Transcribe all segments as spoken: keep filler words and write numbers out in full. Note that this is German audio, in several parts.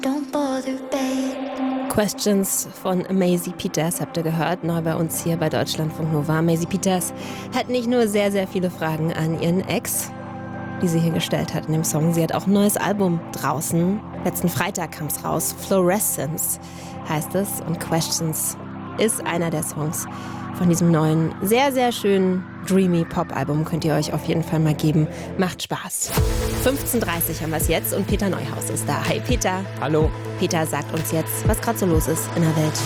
Don't bother, babe. Questions von Maisie Peters habt ihr gehört, neu bei uns hier bei Deutschlandfunk Nova. Maisie Peters hat nicht nur sehr, sehr viele Fragen an ihren Ex, die sie hier gestellt hat in dem Song. Sie hat auch ein neues Album draußen. Letzten Freitag kam es raus. Fluorescence heißt es. Und Questions ist einer der Songs von diesem neuen, sehr, sehr schönen Dreamy Pop-Album. Könnt ihr euch auf jeden Fall mal geben. Macht Spaß. fünfzehn Uhr dreißig haben wir es jetzt und Peter Neuhaus ist da. Hi Peter. Hallo. Peter sagt uns jetzt, was gerade so los ist in der Welt.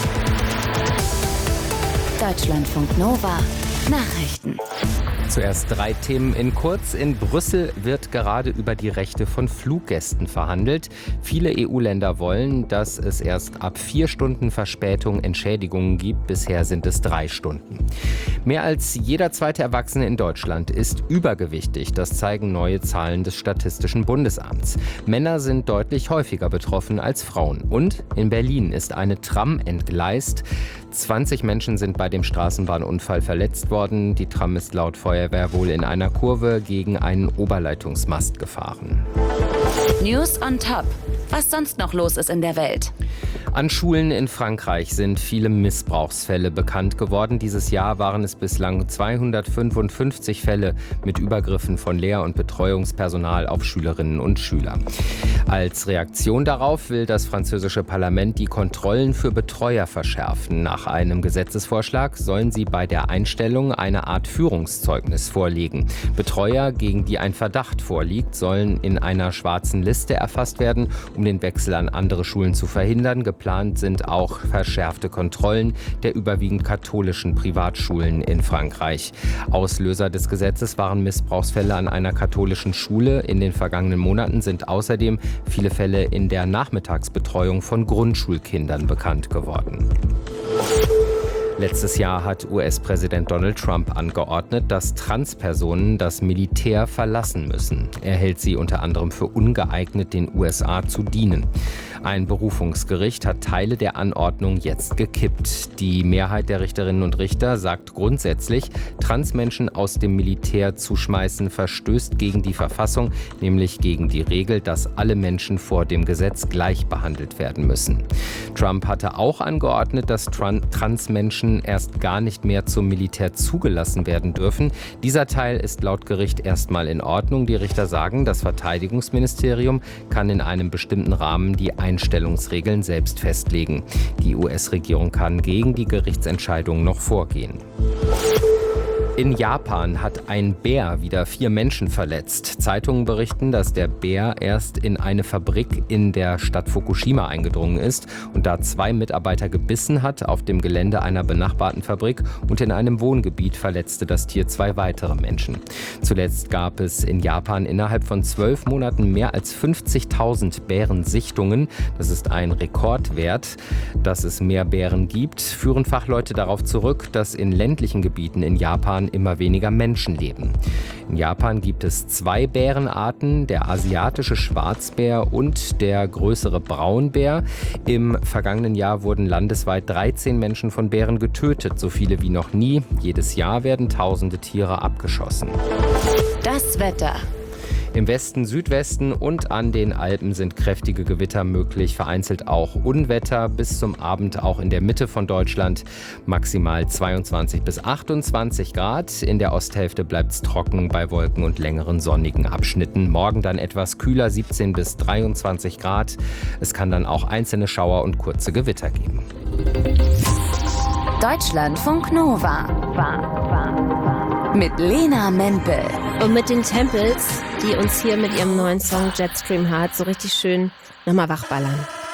Deutschlandfunk Nova. Nachrichten. Zuerst drei Themen in kurz. In Brüssel wird gerade über die Rechte von Fluggästen verhandelt. Viele E U-Länder wollen, dass es erst ab vier Stunden Verspätung Entschädigungen gibt. Bisher sind es drei Stunden. Mehr als jeder zweite Erwachsene in Deutschland ist übergewichtig. Das zeigen neue Zahlen des Statistischen Bundesamts. Männer sind deutlich häufiger betroffen als Frauen. Und in Berlin ist eine Tram entgleist. zwanzig Menschen sind bei dem Straßenbahnunfall verletzt worden. Die Tram ist laut Feuerwehr wohl in einer Kurve gegen einen Oberleitungsmast gefahren. News on top. Was sonst noch los ist in der Welt. An Schulen in Frankreich sind viele Missbrauchsfälle bekannt geworden. Dieses Jahr waren es bislang zweihundertfünfundfünfzig Fälle mit Übergriffen von Lehr- und Betreuungspersonal auf Schülerinnen und Schüler. Als Reaktion darauf will das französische Parlament die Kontrollen für Betreuer verschärfen. Nach einem Gesetzesvorschlag sollen sie bei der Einstellung eine Art Führungszeugnis vorlegen. Betreuer, gegen die ein Verdacht vorliegt, sollen in einer schwarzen Liste erfasst werden, um den Wechsel an andere Schulen zu verhindern. Geplant sind auch verschärfte Kontrollen der überwiegend katholischen Privatschulen in Frankreich. Auslöser des Gesetzes waren Missbrauchsfälle an einer katholischen Schule. In den vergangenen Monaten sind außerdem viele Fälle in der Nachmittagsbetreuung von Grundschulkindern bekannt geworden. Letztes Jahr hat U S-Präsident Donald Trump angeordnet, dass Transpersonen das Militär verlassen müssen. Er hält sie unter anderem für ungeeignet, den U S A zu dienen. Ein Berufungsgericht hat Teile der Anordnung jetzt gekippt. Die Mehrheit der Richterinnen und Richter sagt grundsätzlich, Transmenschen aus dem Militär zu schmeißen verstößt gegen die Verfassung, nämlich gegen die Regel, dass alle Menschen vor dem Gesetz gleich behandelt werden müssen. Trump hatte auch angeordnet, dass Tran- Transmenschen erst gar nicht mehr zum Militär zugelassen werden dürfen. Dieser Teil ist laut Gericht erstmal in Ordnung. Die Richter sagen, das Verteidigungsministerium kann in einem bestimmten Rahmen die Einstellungsregeln selbst festlegen. Die U S-Regierung kann gegen die Gerichtsentscheidung noch vorgehen. In Japan hat ein Bär wieder vier Menschen verletzt. Zeitungen berichten, dass der Bär erst in eine Fabrik in der Stadt Fukushima eingedrungen ist und da zwei Mitarbeiter gebissen hat auf dem Gelände einer benachbarten Fabrik, und in einem Wohngebiet verletzte das Tier zwei weitere Menschen. Zuletzt gab es in Japan innerhalb von zwölf Monaten mehr als fünfzigtausend Bärensichtungen. Das ist ein Rekordwert. Dass es mehr Bären gibt, führen Fachleute darauf zurück, dass in ländlichen Gebieten in Japan immer weniger Menschen leben. In Japan gibt es zwei Bärenarten, der asiatische Schwarzbär und der größere Braunbär. Im vergangenen Jahr wurden landesweit dreizehn Menschen von Bären getötet, so viele wie noch nie. Jedes Jahr werden tausende Tiere abgeschossen. Das Wetter. Im Westen, Südwesten und an den Alpen sind kräftige Gewitter möglich, vereinzelt auch Unwetter. Bis zum Abend auch in der Mitte von Deutschland maximal zweiundzwanzig bis achtundzwanzig Grad. In der Osthälfte bleibt es trocken bei Wolken und längeren sonnigen Abschnitten. Morgen dann etwas kühler, siebzehn bis dreiundzwanzig Grad. Es kann dann auch einzelne Schauer und kurze Gewitter geben. Deutschlandfunk Nova. Mit Lena Mempel. Und mit den Tempels, die uns hier mit ihrem neuen Song Jetstream Heart so richtig schön nochmal wachballern.